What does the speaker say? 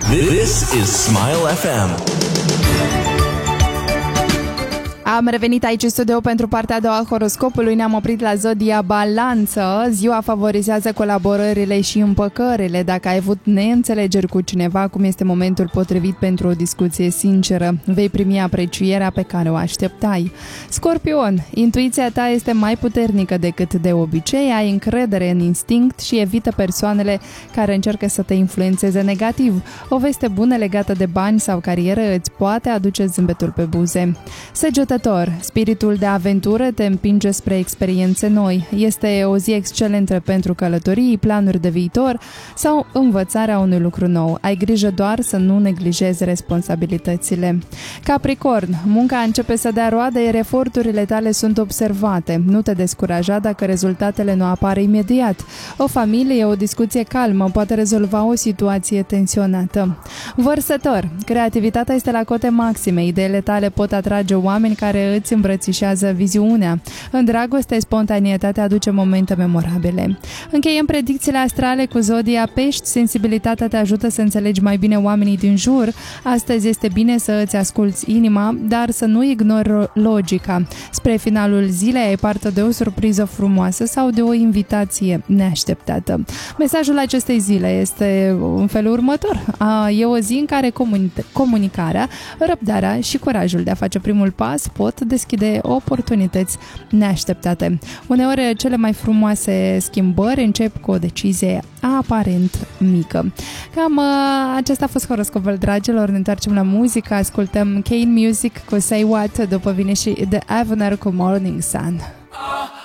This is Smile FM. Am revenit aici în studio pentru partea a doua a horoscopului. Ne-am oprit la zodia Balanță. Ziua favorizează colaborările și împăcările. Dacă ai avut neînțelegeri cu cineva, acum este momentul potrivit pentru o discuție sinceră. Vei primi aprecierea pe care o așteptai. Scorpion, intuiția ta este mai puternică decât de obicei, ai încredere în instinct și evită persoanele care încearcă să te influențeze negativ. O veste bună legată de bani sau carieră îți poate aduce zâmbetul pe buze. Săgetător, spiritul de aventură te împinge spre experiențe noi. Este o zi excelentă pentru călătorii, planuri de viitor sau învățarea unui lucru nou. Ai grijă doar să nu neglijezi responsabilitățile. Capricorn, munca începe să dea roade, iar eforturile tale sunt observate. Nu te descuraja dacă rezultatele nu apar imediat. O familie, o discuție calmă poate rezolva o situație tensionată. Vărsător, creativitatea este la cote maxime. Ideile tale pot atrage oameni care îți îmbrățișează viziunea. În dragoste, spontaneitatea aduce momente memorabile. Încheiem predicțiile astrale cu zodia Pești. Sensibilitatea te ajută să înțelegi mai bine oamenii din jur. Astăzi este bine să îți asculți inima, dar să nu ignori logica. Spre finalul zilei ai parte de o surpriză frumoasă sau de o invitație neașteptată. Mesajul acestei zile este în felul următor. E o zi în care comunicarea, răbdarea și curajul de a face primul pas pot deschide oportunități neașteptate. Uneori, cele mai frumoase schimbări încep cu o decizie aparent mică. Cam acesta a fost horoscopul, dragilor. Ne întoarcem la muzică, ascultăm Kane Music cu Say What, după vine și The Avener cu Morning Sun.